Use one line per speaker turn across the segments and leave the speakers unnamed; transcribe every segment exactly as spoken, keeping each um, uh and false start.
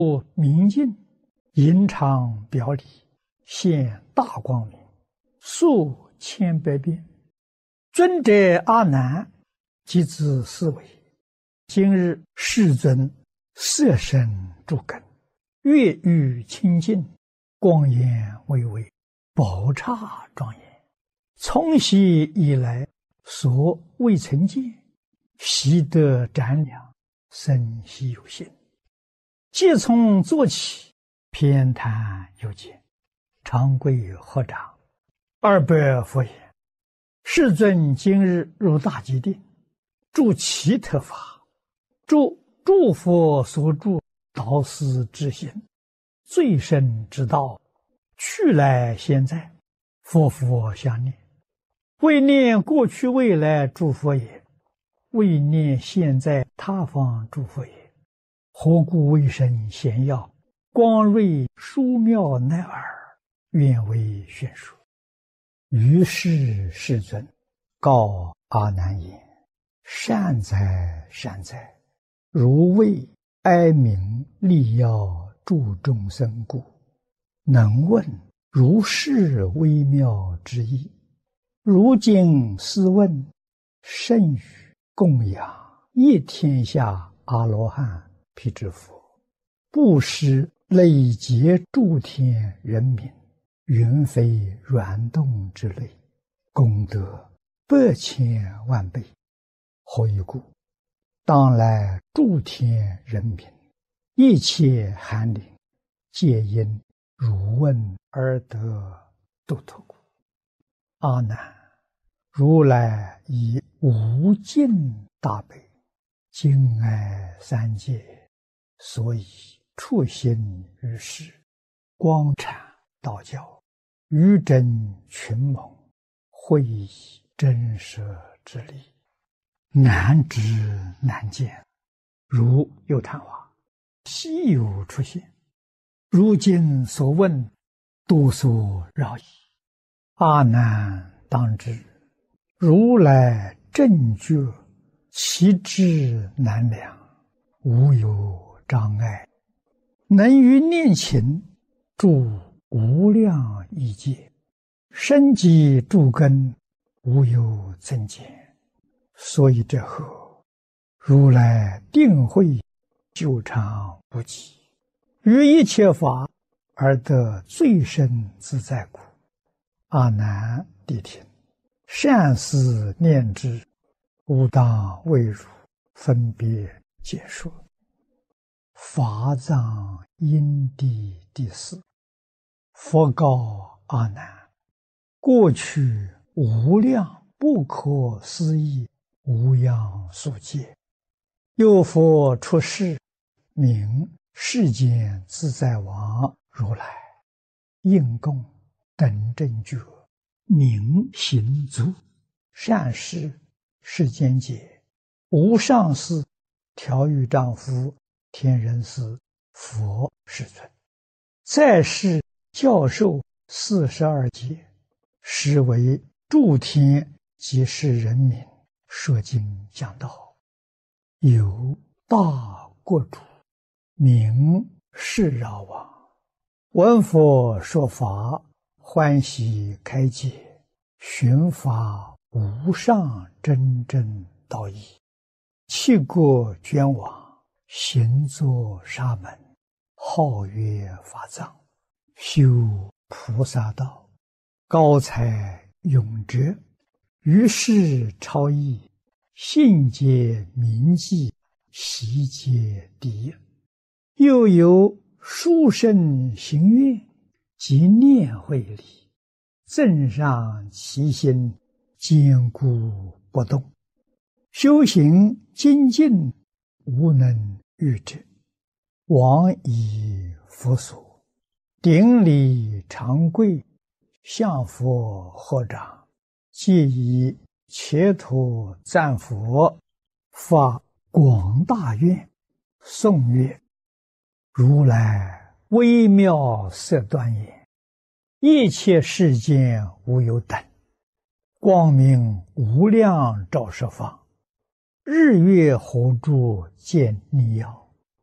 故明镜，吟唱表里，现大光明，数千百遍。尊者阿难，即自思维：今日世尊色身诸根，月欲清净，光颜巍巍，宝刹庄严。从昔以来，所未曾见，习得瞻仰，生希有心。即从坐起，偏袒右肩，长跪合掌，二白佛言：世尊今日入大吉定，住其特法，住诸佛所住导师之心，最深之道，去来现在，佛佛相念，为念过去未来诸佛也，为念现在他方诸佛也。何故为生显耀，光瑞殊妙乃尔，愿为宣说。于是世尊告阿难言：善哉善哉，如为哀鸣利要助众生故，能问如是微妙之意。如今斯问，甚于供养一天下阿罗汉辟支佛，布施累劫诸天人民，云飞软动之类，功德百千万倍。何以故？当来诸天人民，一切寒灵，皆因汝问而得度脱故。阿难，如来以无尽大悲，敬爱三界，所以处心于世，光阐道教，愚真群蒙，会以真实之理，难知难见。如有昙花，稀有出现，如今所问，多所扰矣。阿难当知，如来正觉，其智难量，无有障碍，能于念勤，住无量亿劫，深积诸根，无有增减。所以这后，如来定慧久长不极，于一切法而得最深自在故。阿难谛听，善思念之，吾当为汝分别解说。法藏因地第四。佛告阿难：过去无量不可思议无量数劫，有佛出世，名世间自在王如来，应供等正觉，名行足，善事世间解，无上士，调御丈夫，天人师，佛世尊。再世教授四十二劫，实为诸天及世人民说经讲道。有大国主，名释饶王，闻佛说法，欢喜开解，寻法无上真正道义，弃国捐往，行作沙门，号曰法藏，修菩萨道，高才永哲，于是超逸，信解铭记，习皆第一。又有殊胜行愿及念慧力，增上其心，坚固不动，修行精进，无能御之。往以佛所，顶礼长跪，向佛合掌，皆以切土赞佛，发广大愿，颂曰：如来微妙色端严，一切世间无有等，光明无量照十方，日月火柱见逆耀，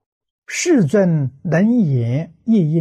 世尊能言一言